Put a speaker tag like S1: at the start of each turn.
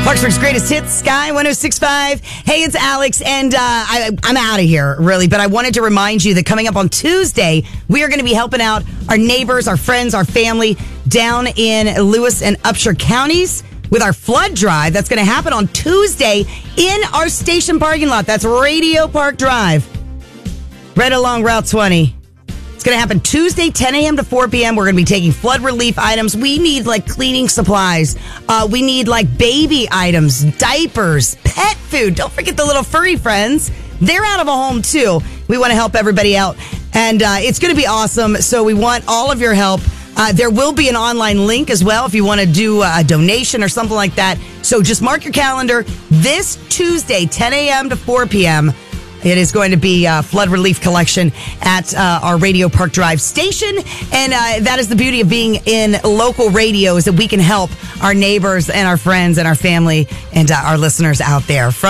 S1: Clarksburg's greatest hits, Sky 106.5. Hey, it's Alex, and I'm out of here, really. But I wanted to remind you that coming up on Tuesday, we are going to be helping out our neighbors, our friends, our family down in Lewis and Upshur counties with our flood drive. That's going to happen on Tuesday in our station parking lot. That's Radio Park Drive, right along Route 20. It's going to happen Tuesday, 10 a.m. to 4 p.m. We're going to be taking flood relief items. We need like cleaning supplies. We need like baby items, diapers, pet food. Don't forget the little furry friends. They're out of a home too. We want to help everybody out. And it's going to be awesome. So we want all of your help. There will be an online link as well if you want to do a donation or something like that. So just mark your calendar. This Tuesday, 10 a.m. to 4 p.m., it is going to be a flood relief collection at our Radio Park Drive station. And that is the beauty of being in local radio, is that we can help our neighbors and our friends and our family and our listeners out there.